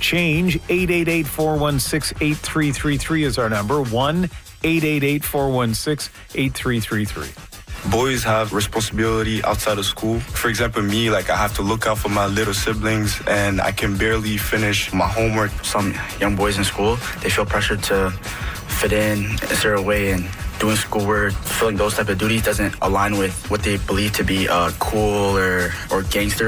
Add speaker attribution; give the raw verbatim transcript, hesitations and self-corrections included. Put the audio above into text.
Speaker 1: change. eight eight eight, four one six, eight three three three is our number. one eight eight eight, four one six, eight three three three.
Speaker 2: Boys have responsibility outside of school. For example, me, like I have to look out for my little siblings and I can barely finish my homework.
Speaker 3: Some young boys in school, they feel pressured to fit in a certain way, and doing schoolwork, filling those type of duties doesn't align with what they believe to be uh, cool or, or gangster.